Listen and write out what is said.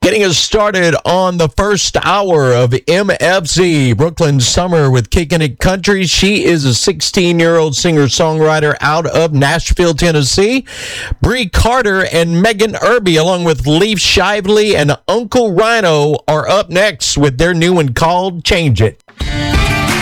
Getting us started on the first hour of MFZ, Brooklyn Summer with Kicking It Country. She is a 16-year-old singer-songwriter out of Nashville, Tennessee. Bree Carter and Megan Irby, along with Leaf Shively and Uncle Rhino, are up next with their new one called Change It.